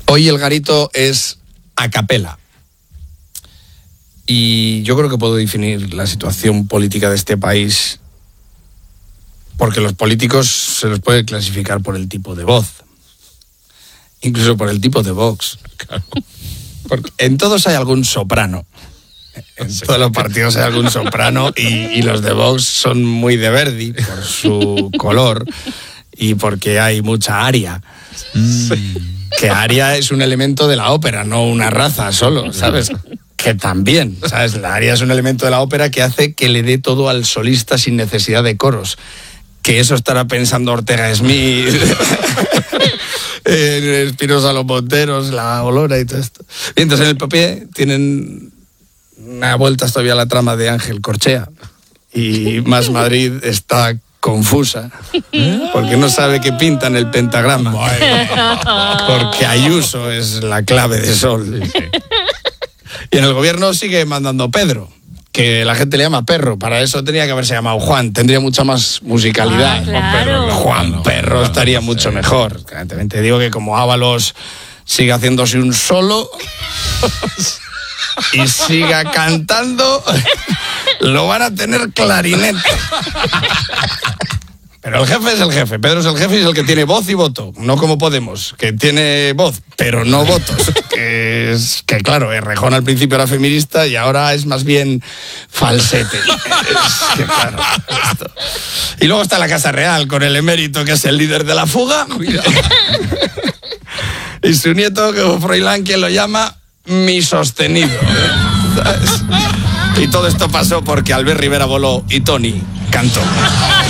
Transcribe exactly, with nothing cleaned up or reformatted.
Hoy el garito es a capela. Y yo creo que puedo definir la situación política de este país, porque los políticos se los puede clasificar por el tipo de voz, incluso por el tipo de Vox. Claro. Porque en todos hay algún soprano. En sí. Todos los partidos hay algún soprano y, y los de Vox son muy de Verdi por su color y porque hay mucha aria. Mm. Que aria es un elemento de la ópera, no una raza solo, ¿sabes? Que también, ¿sabes? La aria es un elemento de la ópera que hace que le dé todo al solista sin necesidad de coros. Que eso estará pensando Ortega Smith, en Espinosa Los Monteros, la Olora y todo esto. Y entonces en el papié tienen una vuelta todavía a la trama de Ángel Corchea. Y Más Madrid está confusa porque no sabe qué pinta en el pentagrama. Porque Ayuso es la clave de sol. Y en el gobierno sigue mandando Pedro, que la gente le llama Perro. Para eso tenía que haberse llamado Juan. Tendría mucha más musicalidad. Ah, claro. Juan Perro estaría mucho mejor. Te digo que como Ábalos sigue haciéndose un solo y siga cantando, lo van a tener clarinete. Pero el jefe es el jefe. Pedro es el jefe y es el que tiene voz y voto. No como Podemos, que tiene voz, pero no votos. Que, es, que claro, Errejón al principio era feminista y ahora es más bien falsete. Es que, claro, esto. Y luego está la Casa Real con el emérito, que es el líder de la fuga. Y su nieto, que Froilán, quien lo llama mi sostenido. ¿Sabes? Y todo esto pasó porque Albert Rivera voló y Tony cantó.